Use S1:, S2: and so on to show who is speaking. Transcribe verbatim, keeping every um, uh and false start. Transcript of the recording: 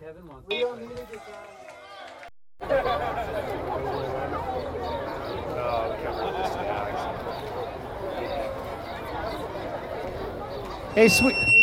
S1: Kevin wants
S2: We
S1: to
S2: don't
S1: play.
S2: need to
S3: Hey, sweet.